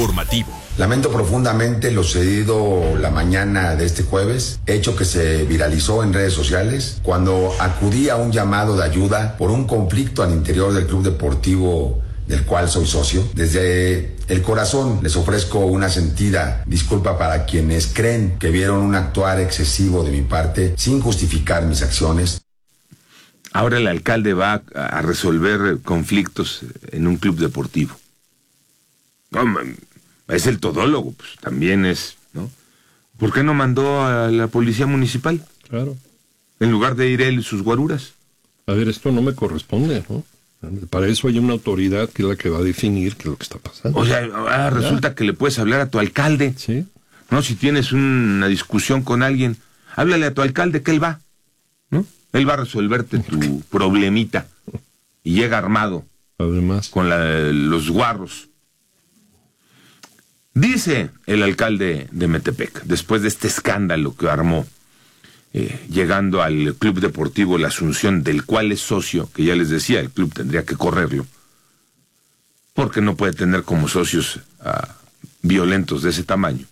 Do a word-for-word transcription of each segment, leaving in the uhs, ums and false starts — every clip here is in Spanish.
informativo. Lamento profundamente lo sucedido la mañana de este jueves, hecho que se viralizó en redes sociales cuando acudí a un llamado de ayuda por un conflicto al interior del club deportivo del cual soy socio. Desde el corazón les ofrezco una sentida disculpa para quienes creen que vieron un actuar excesivo de mi parte sin justificar mis acciones. Ahora el alcalde va a resolver conflictos en un club deportivo. No, es el todólogo, pues también es, ¿no? ¿Por qué no mandó a la policía municipal? Claro. En lugar de ir él y sus guaruras. A ver, esto no me corresponde, ¿no? Para eso hay una autoridad que es la que va a definir qué es lo que está pasando. O sea, ahora resulta ya. que le puedes hablar a tu alcalde. Sí. No, si tienes una discusión con alguien, háblale a tu alcalde que él va, ¿no? Él va a resolverte tu problemita. Y llega armado. Además. Con la, los guarros. Dice el alcalde de Metepec, después de este escándalo que armó, eh, llegando al Club Deportivo La Asunción, del cual es socio, que ya les decía, el club tendría que correrlo, porque no puede tener como socios uh, violentos de ese tamaño.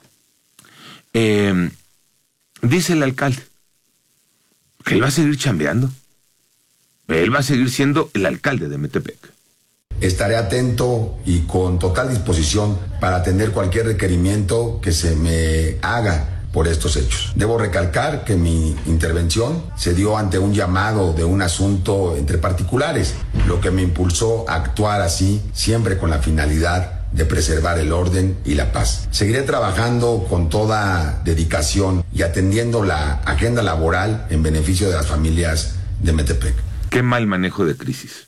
Eh, dice el alcalde que él va a seguir chambeando. Él va a seguir siendo el alcalde de Metepec. Estaré atento y con total disposición para atender cualquier requerimiento que se me haga por estos hechos. Debo recalcar que mi intervención se dio ante un llamado de un asunto entre particulares, lo que me impulsó a actuar así, siempre con la finalidad de preservar el orden y la paz. Seguiré trabajando con toda dedicación y atendiendo la agenda laboral en beneficio de las familias de Metepec. Qué mal manejo de crisis.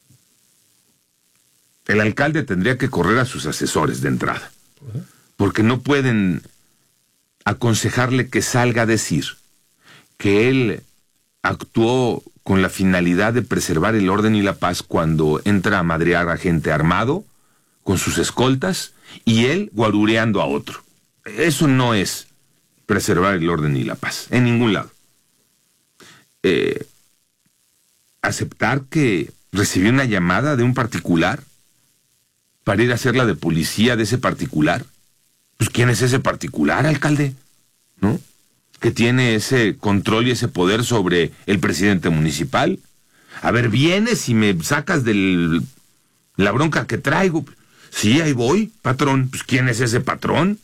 El alcalde tendría que correr a sus asesores de entrada, porque no pueden aconsejarle que salga a decir que él actuó con la finalidad de preservar el orden y la paz cuando entra a madrear a gente armado, con sus escoltas, y él guarureando a otro. Eso no es preservar el orden y la paz, en ningún lado. Eh, aceptar que recibió una llamada de un particular para ir a hacer la de policía de ese particular. Pues ¿quién es ese particular, alcalde? ¿No? Que tiene ese control y ese poder sobre el presidente municipal. A ver, vienes y me sacas de la bronca que traigo. Sí, ahí voy, patrón. Pues ¿quién es ese patrón?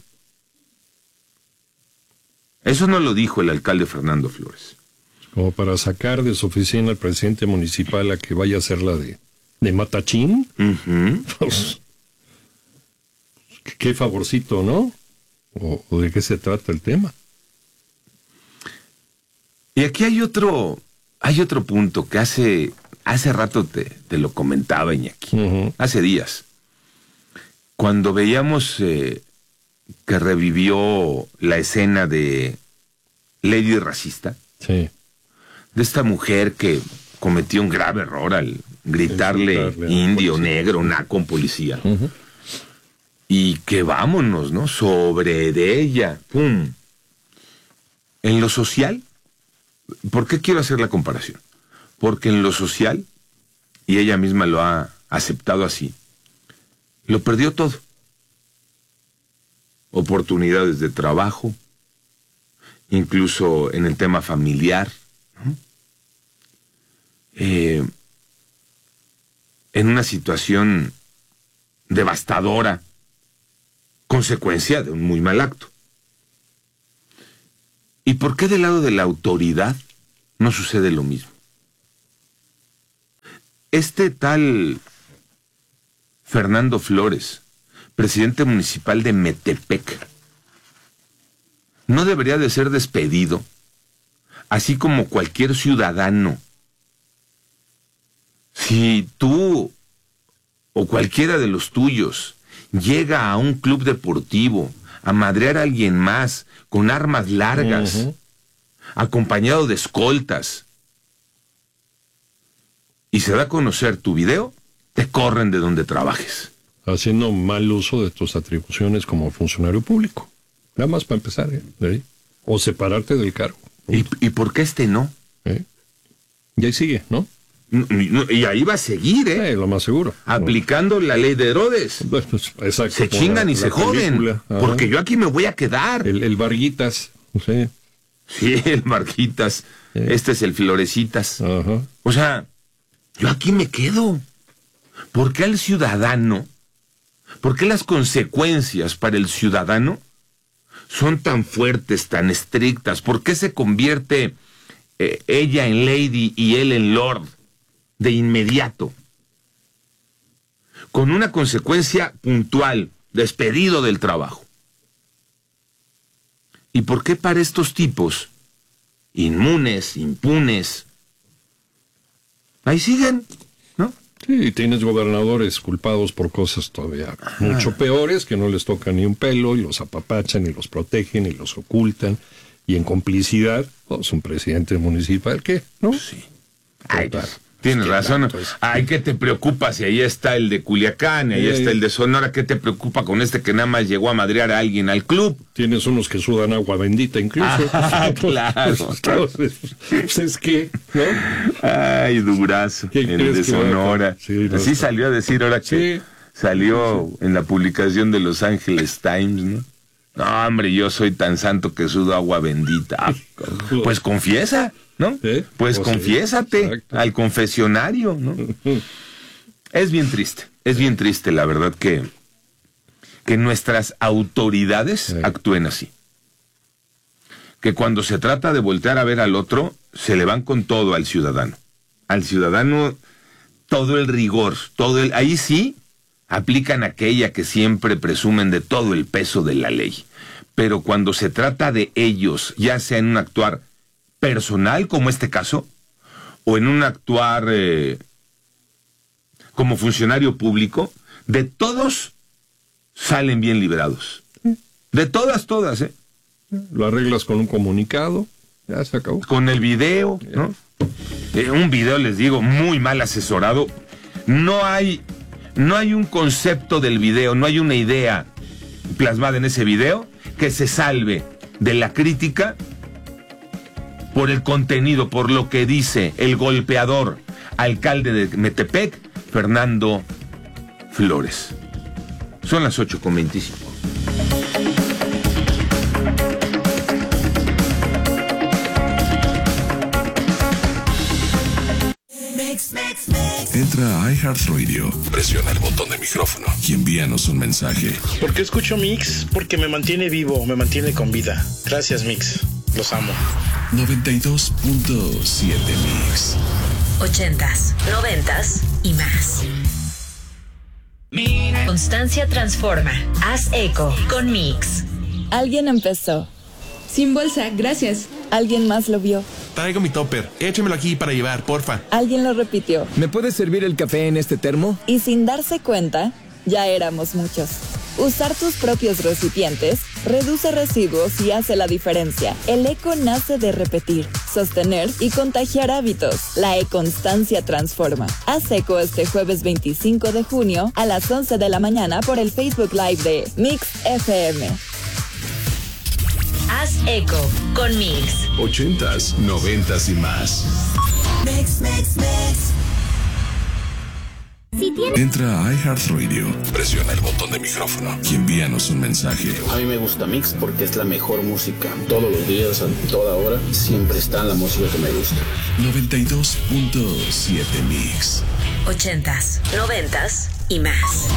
Eso no lo dijo el alcalde Fernando Flores. Como para sacar de su oficina al presidente municipal a que vaya a hacer la de, de matachín. Uh-huh. Pues, qué favorcito, ¿no? O, o de qué se trata el tema. Y aquí hay otro, hay otro punto que hace, hace rato te, te lo comentaba, Iñaki. Uh-huh. Hace días. Cuando veíamos eh, que revivió la escena de Lady Racista. Sí. De esta mujer que cometió un grave error al gritarle indio, negro, naco a un policía. Uh-huh. Y que vámonos, ¿no? Sobre de ella. ¡Pum! En lo social, ¿por qué quiero hacer la comparación? Porque en lo social, y ella misma lo ha aceptado así, lo perdió todo. Oportunidades de trabajo, incluso en el tema familiar, ¿no? Eh, en una situación devastadora, consecuencia de un muy mal acto. ¿Y por qué del lado de la autoridad no sucede lo mismo? Este tal Fernando Flores, presidente municipal de Metepec, no debería de ser despedido, así como cualquier ciudadano. Si tú o cualquiera de los tuyos llega a un club deportivo a madrear a alguien más con armas largas, uh-huh, acompañado de escoltas, y se da a conocer tu video, te corren de donde trabajes. Haciendo mal uso de tus atribuciones como funcionario público. Nada más para empezar, ¿eh? ¿Eh? O separarte del cargo. ¿Y, ¿Y por qué este no? ¿Eh? Y ahí sigue, ¿no? Y ahí va a seguir, ¿eh? Sí, lo más seguro. Aplicando la ley de Herodes. Exacto. Se chingan la, y la se joden. Ajá. Porque yo aquí me voy a quedar. El, el Varguitas. Sí. Sí, el Marquitas. Sí. Este es el Florecitas. Ajá. O sea, yo aquí me quedo. ¿Por qué al ciudadano? ¿Por qué las consecuencias para el ciudadano son tan fuertes, tan estrictas? ¿Por qué se convierte eh, ella en Lady y él en Lord de inmediato? Con una consecuencia puntual, despedido del trabajo. ¿Y por qué para estos tipos, inmunes, impunes, ahí siguen, ¿no? Sí, tienes gobernadores culpados por cosas todavía Ajá. mucho peores, que no les toca ni un pelo, y los apapachan, y los protegen, y los ocultan, y en complicidad, oh, es un presidente municipal, ¿qué? ¿No? Sí. Ay, pues, tienes razón. Entonces, ay, ¿qué te preocupa si ahí está el de Culiacán y ahí eh, está el de Sonora? ¿Qué te preocupa con este que nada más llegó a madrear a alguien al club? Tienes unos que sudan agua bendita incluso. Ah, claro. Entonces, pues es que, ¿no? Ay, Durazo, el de Sonora. Sí, no Así está. Salió a decir ahora que sí. salió sí. en la publicación de Los Angeles Times, ¿no? No, hombre, yo soy tan santo que sudo agua bendita. Ah, pues confiesa, ¿no? ¿Eh? Pues oh, confiésate sí. al confesionario, ¿no? Es bien triste, es bien triste, la verdad, que, que nuestras autoridades sí. actúen así. Que cuando se trata de voltear a ver al otro, se le van con todo al ciudadano. Al ciudadano, todo el rigor, todo el... Ahí sí... aplican aquella que siempre presumen de todo el peso de la ley. Pero cuando se trata de ellos, ya sea en un actuar personal, como este caso, o en un actuar eh, como funcionario público, de todos salen bien librados. De todas, todas, ¿eh? Lo arreglas con un comunicado, ya se acabó. Con el video, ¿no? Eh, un video, les digo, muy mal asesorado. No hay... No hay un concepto del video, no hay una idea plasmada en ese video que se salve de la crítica por el contenido, por lo que dice el golpeador alcalde de Metepec, Fernando Flores. Son las ocho con veinticinco. Entra a iHeartRadio, presiona el botón de micrófono y envíanos un mensaje. ¿Por qué escucho Mix? Porque me mantiene vivo, me mantiene con vida. Gracias, Mix. Los amo. noventa y dos punto siete Mix. Ochentas, noventas y más. Constancia transforma. Haz eco con Mix. Alguien empezó. Sin bolsa, gracias. Alguien más lo vio. Traigo mi topper. Échemelo aquí para llevar, porfa. Alguien lo repitió. ¿Me puedes servir el café en este termo? Y sin darse cuenta, ya éramos muchos. Usar tus propios recipientes reduce residuos y hace la diferencia. El eco nace de repetir, sostener y contagiar hábitos. La e-constancia transforma. Haz eco este jueves veinticinco de junio a las once de la mañana por el Facebook Live de Mix F M. Haz eco con Mix. Ochentas, noventas y más. Mix, mix, mix. Si tienes... Entra a iHeartRadio, presiona el botón de micrófono y envíanos un mensaje. A mí me gusta Mix porque es la mejor música. Todos los días, a toda hora, siempre está la música que me gusta. noventa y dos punto siete Mix. Ochentas, noventas y más.